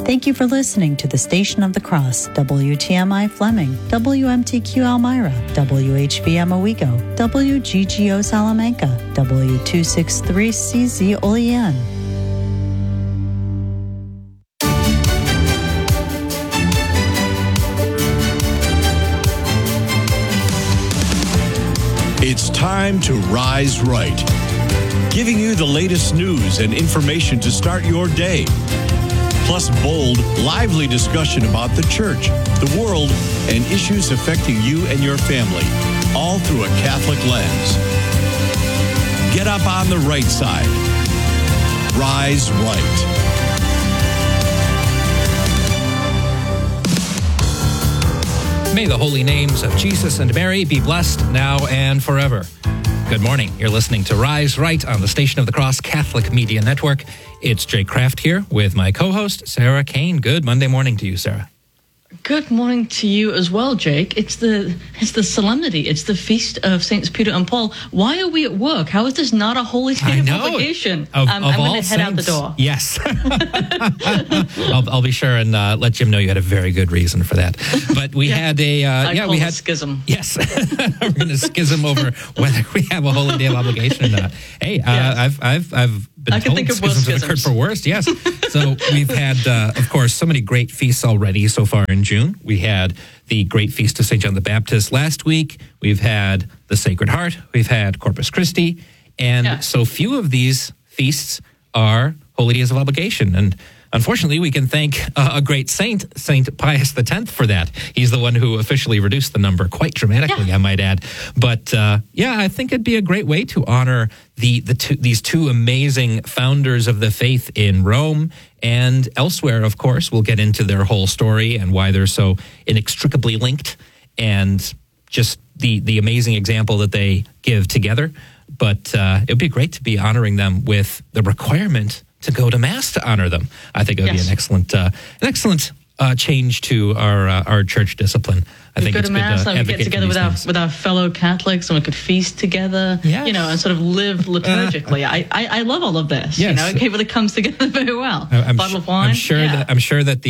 Thank you for listening to the Station of the Cross, WTMI Fleming, WMTQ Elmira, WHBM Owego, WGGO Salamanca, W263CZ Olean. It's time to Rise Right, giving you the latest news and information to start your day. Plus bold, lively discussion about the church, the world, and issues affecting you and your family, all through a Catholic lens. Get up on the right side. Rise Right. May the holy names of Jesus and Mary be blessed now and forever. Good morning. You're listening to Rise Right on the Station of the Cross Catholic Media Network. It's Jake Kraft here with my co-host, Sarah Kane. Good Monday morning to you, Sarah. Good morning to you as well, Jake. It's the solemnity. It's the feast of Saints Peter and Paul. Why are we at work? How is this not a holy state of obligation? I'm going to head out the door. Yes. I'll be sure and let Jim know you had a very good reason for that. But we had a we had schism. Yes, we're going to schism over whether we have a holy day of obligation or not. Hey, yes. I've been told schisms have occurred for worse. Yes. So we've had, of course, so many great feasts already so far in June. We had the great feast of St. John the Baptist last week. We've had the Sacred Heart. We've had Corpus Christi. And so few of these feasts are holy days of obligation. And unfortunately, we can thank a great saint, St. Pius X, for that. He's the one who officially reduced the number quite dramatically, I might add. But I think it'd be a great way to honor these two amazing founders of the faith in Rome and elsewhere, of course. We'll get into their whole story and why they're so inextricably linked and just the amazing example that they give together. But it would be great to be honoring them with the requirement to go to Mass to honor them. I think it would be an excellent change to our church discipline. I think go it's to Mass good to and we get together with our fellow Catholics and we could feast together, and sort of live liturgically. I love all of this. Yes. It really comes together very well. Bottle of wine. I'm sure that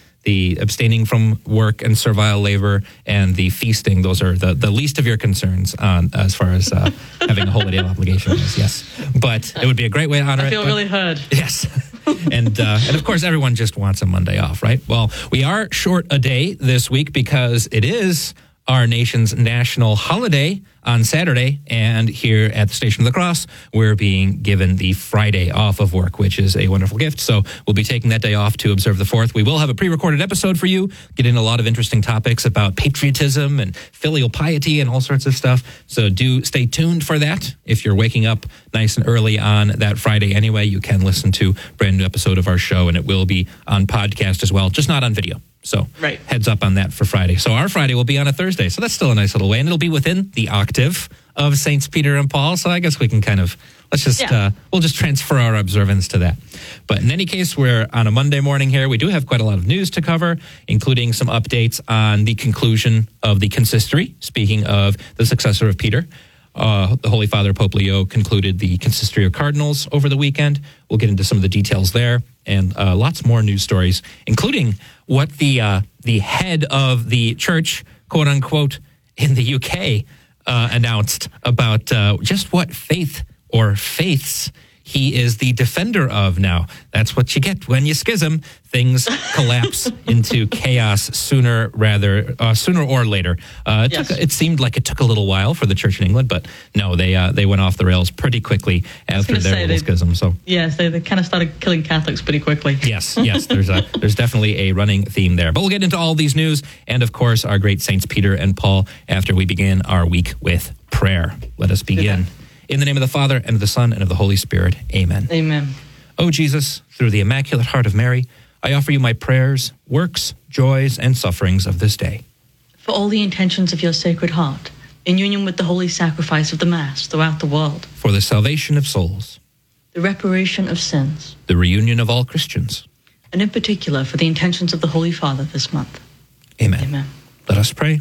the abstaining from work and servile labor and the feasting, those are the least of your concerns as far as having a holy day of obligation is, yes. But it would be a great way to honor it. I feel really heard. Yes. And of course, everyone just wants a Monday off, right? Well, we are short a day this week because it is our nation's national holiday on Saturday, and here at the Station of the Cross, we're being given the Friday off of work, which is a wonderful gift. So we'll be taking that day off to observe the 4th. We will have a pre-recorded episode for you, get into a lot of interesting topics about patriotism and filial piety and all sorts of stuff. So do stay tuned for that. If you're waking up nice and early on that Friday anyway, you can listen to a brand new episode of our show, and it will be on podcast as well, just not on video. So heads up on that for Friday. So our Friday will be on a Thursday. So that's still a nice little way. And it'll be within the octave of Saints Peter and Paul. So I guess we can we'll just transfer our observance to that. But in any case, we're on a Monday morning here. We do have quite a lot of news to cover, including some updates on the conclusion of the consistory. Speaking of the successor of Peter, the Holy Father Pope Leo concluded the consistory of cardinals over the weekend. We'll get into some of the details there and lots more news stories, including what the head of the church, quote unquote, in the UK announced about just what faith or faiths he is the defender of now. That's what you get when you schism. Things collapse into chaos sooner or later. It seemed like it took a little while for the church in England, but no, they went off the rails pretty quickly after their little schism. So yes, they kind of started killing Catholics pretty quickly. Yes, there's definitely a running theme there. But we'll get into all these news and, of course, our great Saints Peter and Paul after we begin our week with prayer. Let us begin. In the name of the Father, and of the Son, and of the Holy Spirit. Amen. Amen. O Jesus, through the Immaculate Heart of Mary, I offer you my prayers, works, joys, and sufferings of this day. For all the intentions of your Sacred Heart, in union with the holy sacrifice of the Mass throughout the world. For the salvation of souls. The reparation of sins. The reunion of all Christians. And in particular, for the intentions of the Holy Father this month. Amen. Amen. Let us pray.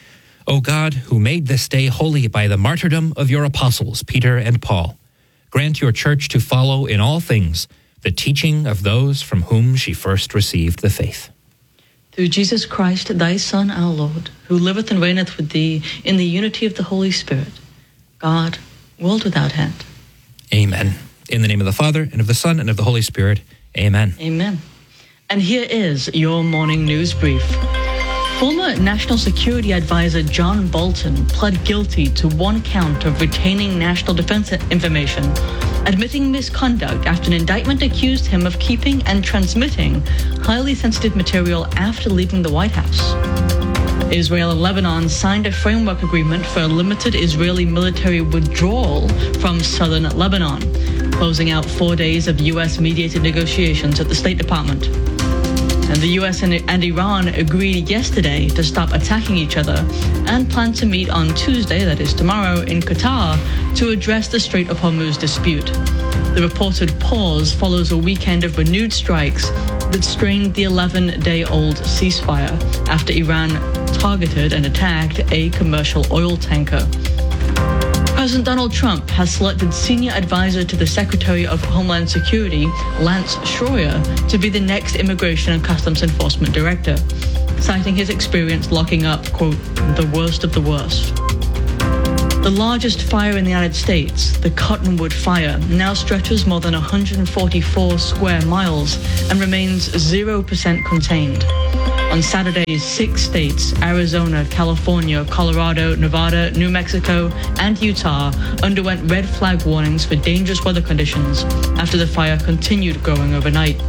O God, who made this day holy by the martyrdom of your apostles, Peter and Paul, grant your church to follow in all things the teaching of those from whom she first received the faith. Through Jesus Christ, thy Son, our Lord, who liveth and reigneth with thee in the unity of the Holy Spirit, God, world without end. Amen. In the name of the Father, and of the Son, and of the Holy Spirit. Amen. Amen. And here is your morning news brief. Former National Security Advisor John Bolton pled guilty to one count of retaining national defense information, admitting misconduct after an indictment accused him of keeping and transmitting highly sensitive material after leaving the White House. Israel and Lebanon signed a framework agreement for a limited Israeli military withdrawal from southern Lebanon, closing out 4 days of U.S.-mediated negotiations at the State Department. And the U.S. and Iran agreed yesterday to stop attacking each other and plan to meet on Tuesday, that is tomorrow, in Qatar to address the Strait of Hormuz dispute. The reported pause follows a weekend of renewed strikes that strained the 11-day-old ceasefire after Iran targeted and attacked a commercial oil tanker. President Donald Trump has selected senior advisor to the Secretary of Homeland Security, Lance Schroyer, to be the next Immigration and Customs Enforcement Director, citing his experience locking up, quote, the worst of the worst. The largest fire in the United States, the Cottonwood Fire, now stretches more than 144 square miles and remains 0% contained. On Saturday, 6 states, Arizona, California, Colorado, Nevada, New Mexico, and Utah, underwent red flag warnings for dangerous weather conditions after the fire continued growing overnight.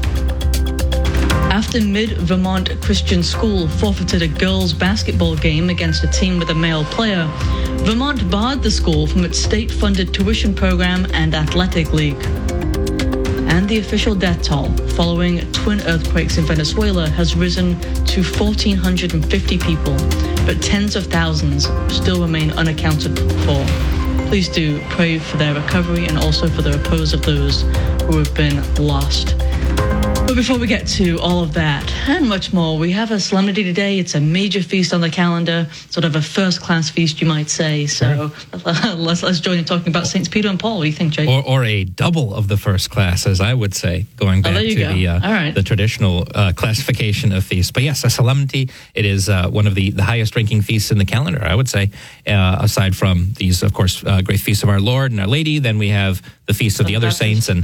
After Mid-Vermont Christian School forfeited a girls' basketball game against a team with a male player, Vermont barred the school from its state-funded tuition program and athletic league. And the official death toll following twin earthquakes in Venezuela has risen to 1,450 people, but tens of thousands still remain unaccounted for. Please do pray for their recovery and also for the repose of those who have been lost. But before we get to all of that and much more, we have a solemnity today. It's a major feast on the calendar, sort of a first-class feast, you might say. So let's join in talking about Saints Peter and Paul. What do you think, Jake? Or a double of the first class, as I would say, going back to the traditional classification of feasts. But yes, a solemnity. It is one of the highest-ranking feasts in the calendar, I would say, aside from these, of course, great feasts of our Lord and our Lady. Then we have the feasts of the other saints, and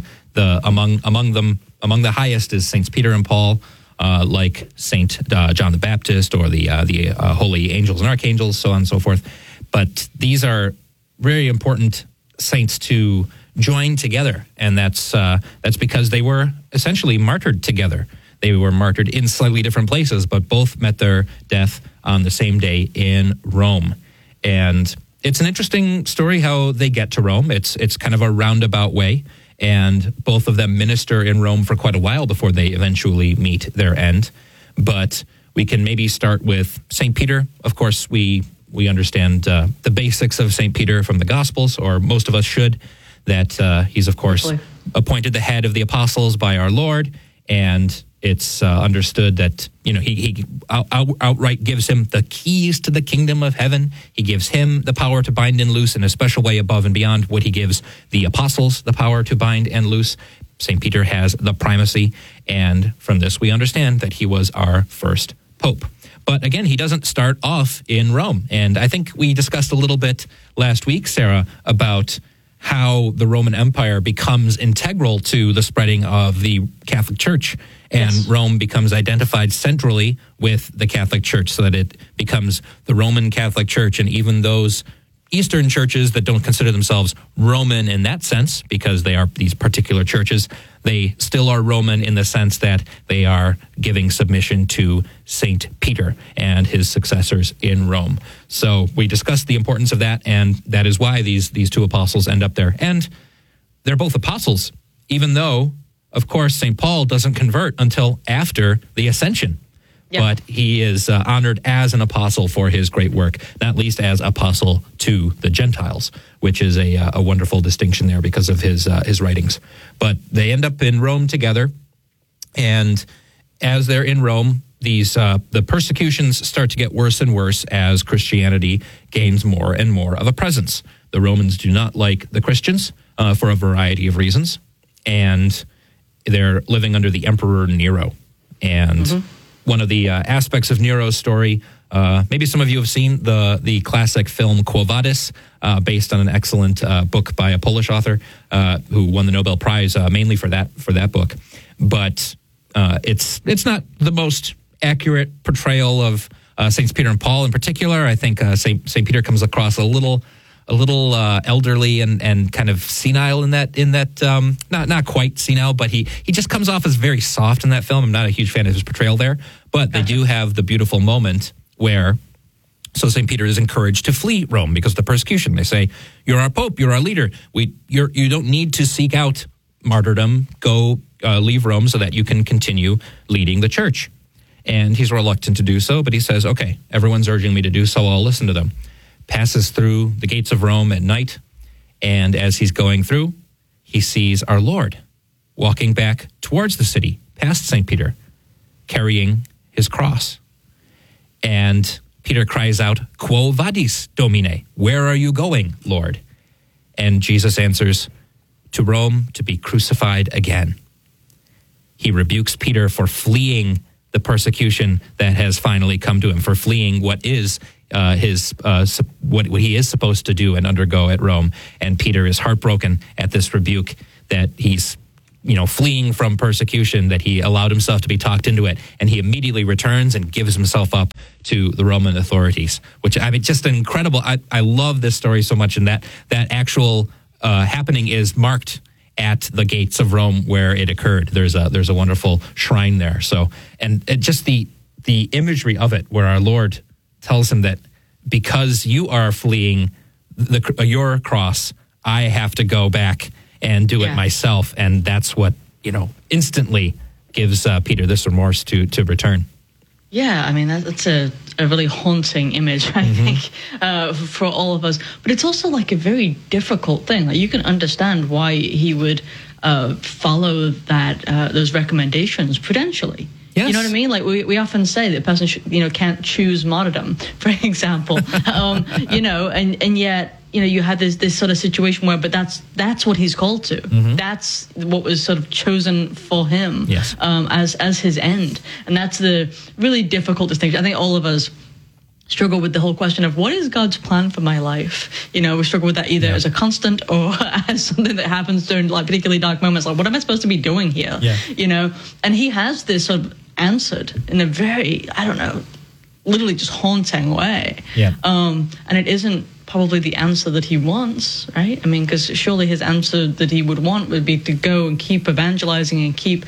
among the highest is Saints Peter and Paul, like Saint John the Baptist or the holy angels and archangels, so on and so forth. But these are very important saints to join together, and that's because they were essentially martyred together. They were martyred in slightly different places, but both met their death on the same day in Rome. And it's an interesting story how they get to Rome. It's kind of a roundabout way. And both of them minister in Rome for quite a while before they eventually meet their end. But we can maybe start with St. Peter. Of course, we understand the basics of St. Peter from the Gospels, or most of us should, that he's, of course, appointed the head of the apostles by our Lord. And it's understood that, he outright gives him the keys to the kingdom of heaven. He gives him the power to bind and loose in a special way above and beyond what he gives the apostles the power to bind and loose. St. Peter has the primacy, and from this we understand that he was our first pope. But again, he doesn't start off in Rome. And I think we discussed a little bit last week, Sarah, about how the Roman Empire becomes integral to the spreading of the Catholic Church. And yes. Rome becomes identified centrally with the Catholic Church so that it becomes the Roman Catholic Church. And even those Eastern churches that don't consider themselves Roman in that sense, because they are these particular churches, they still are Roman in the sense that they are giving submission to St. Peter and his successors in Rome. So we discussed the importance of that, and that is why these two apostles end up there. And they're both apostles, even though, of course, St. Paul doesn't convert until after the ascension. Yep. But he is honored as an apostle for his great work, not least as apostle to the Gentiles, which is a wonderful distinction there because of his writings. But they end up in Rome together, and as they're in Rome, the persecutions start to get worse and worse as Christianity gains more and more of a presence. The Romans do not like the Christians for a variety of reasons, and they're living under the Emperor Nero. And one of the aspects of Nero's story, maybe some of you have seen the classic film Quo Vadis, based on an excellent book by a Polish author who won the Nobel Prize mainly for that book. But it's not the most accurate portrayal of Saints Peter and Paul in particular. I think Saint Peter comes across a little elderly and kind of senile in that not quite senile, but he just comes off as very soft in that film. I'm not a huge fan of his portrayal there, but they do have the beautiful moment where St. Peter is encouraged to flee Rome because of the persecution. They say, "You're our Pope, you're our leader. You don't need to seek out martyrdom. Go leave Rome so that you can continue leading the church." And he's reluctant to do so, but he says, "Okay, everyone's urging me to do so, I'll listen to them." Passes through the gates of Rome at night, and as he's going through, he sees our Lord walking back towards the city, past St. Peter, carrying his cross. And Peter cries out, "Quo vadis, Domine? Where are you going, Lord?" And Jesus answers, "To Rome, to be crucified again." He rebukes Peter for fleeing the persecution that has finally come to him, for fleeing what is what he is supposed to do and undergo at Rome. And Peter is heartbroken at this rebuke that he's fleeing from persecution, that he allowed himself to be talked into it, and he immediately returns and gives himself up to the Roman authorities, which, I mean, just an incredible. I love this story so much, and that actual happening is marked at the gates of Rome where it occurred. There's a wonderful shrine there. So, and just the imagery of it, where our Lord tells him that because you are fleeing your cross, I have to go back and do it myself. And that's what, instantly gives Peter this remorse to return. Yeah, I mean, that's a really haunting image, I think, for all of us. But it's also like a very difficult thing. Like, you can understand why he would follow those recommendations prudentially. Yes. You know what I mean? Like, we often say that a person can't choose martyrdom, for example. And yet, you had this sort of situation where, but that's what he's called to. Mm-hmm. That's what was sort of chosen for him. Yes. As his end. And that's the really difficult distinction. I think all of us struggle with the whole question of what is God's plan for my life? We struggle with that either as a constant or as something that happens during like particularly dark moments. Like, what am I supposed to be doing here? Yeah. And he has this sort of answered in a very, literally just haunting way. Yeah. And it isn't probably the answer that he wants, right? I mean, because surely his answer that he would want would be to go and keep evangelizing and keep,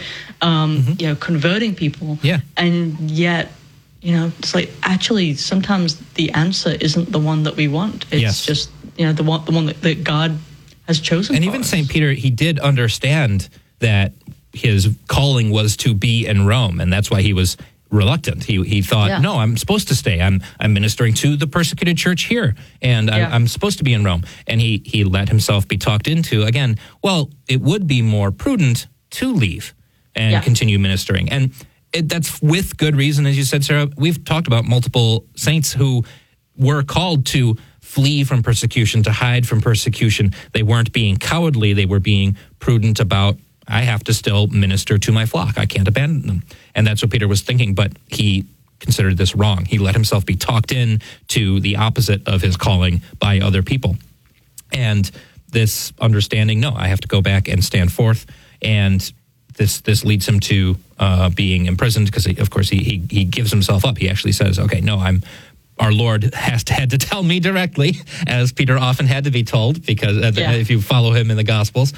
converting people. Yeah. And yet, it's like, actually, sometimes the answer isn't the one that we want. It's just, the one that God has chosen. And even St. Peter, he did understand that his calling was to be in Rome, and that's why he was reluctant. He thought, no, I'm supposed to stay. I'm ministering to the persecuted church here, and I'm supposed to be in Rome. And he let himself be talked into, again, well, it would be more prudent to leave and continue ministering. And that's with good reason, as you said, Sarah. We've talked about multiple saints who were called to flee from persecution, to hide from persecution. They weren't being cowardly. They were being prudent about, I have to still minister to my flock. I can't abandon them. And that's what Peter was thinking, but he considered this wrong. He let himself be talked in to the opposite of his calling by other people. And this understanding, no, I have to go back and stand forth. And this leads him to being imprisoned because, of course, he gives himself up. He actually says, okay, no, our Lord had to tell me directly, as Peter often had to be told, because if you follow him in the Gospels,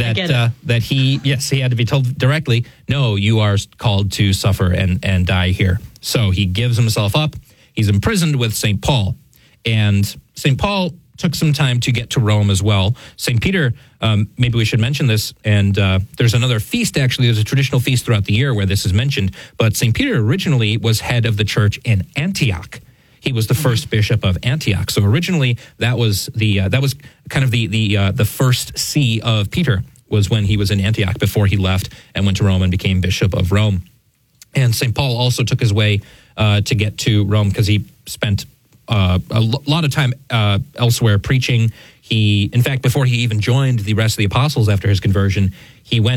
that he had to be told directly, no, you are called to suffer and die here. So he gives himself up. He's imprisoned with St. Paul. And St. Paul took some time to get to Rome as well. St. Peter, maybe we should mention this, and there's another feast, actually. There's a traditional feast throughout the year where this is mentioned, but St. Peter originally was head of the church in Antioch. He was the first bishop of Antioch. So originally, that was kind of the first see of Peter, was when he was in Antioch before he left and went to Rome and became bishop of Rome. And St. Paul also took his way to get to Rome because he spent a lot of time elsewhere preaching. In fact, before he even joined the rest of the apostles after his conversion, he went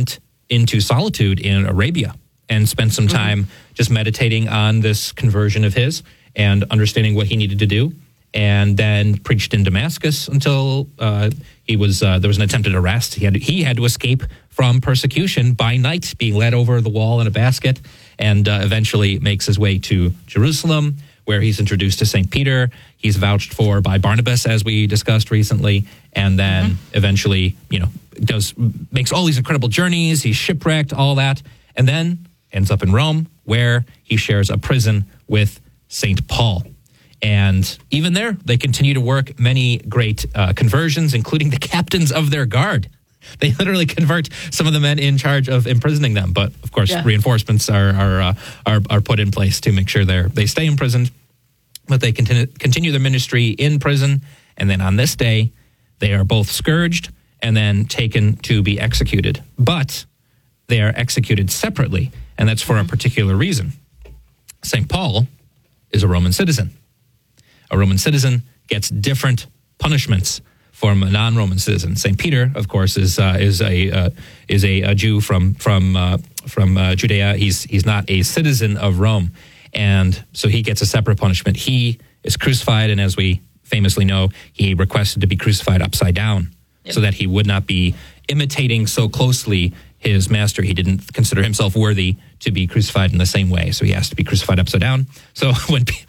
into solitude in Arabia and spent some time just meditating on this conversion of his and understanding what he needed to do. And then preached in Damascus until there was an attempted arrest. He had to escape from persecution by night, being led over the wall in a basket, and eventually makes his way to Jerusalem, where he's introduced to St. Peter. He's vouched for by Barnabas, as we discussed recently, and then eventually, makes all these incredible journeys. He's shipwrecked, all that, and then ends up in Rome, where he shares a prison with St. Paul. And even there, they continue to work many great conversions, including the captains of their guard. They literally convert some of the men in charge of imprisoning them. But of course, reinforcements are put in place to make sure they stay imprisoned. But they continue their ministry in prison. And then on this day, they are both scourged and then taken to be executed. But they are executed separately, and that's for a particular reason. St. Paul is a Roman citizen. A Roman citizen gets different punishments from a non-Roman citizen. St. Peter, of course, is a Jew from Judea. He's not a citizen of Rome, and so he gets a separate punishment. He is crucified, and as we famously know, he requested to be crucified upside down, so that he would not be imitating so closely his master. He didn't consider himself worthy to be crucified in the same way, so he has to be crucified upside down. So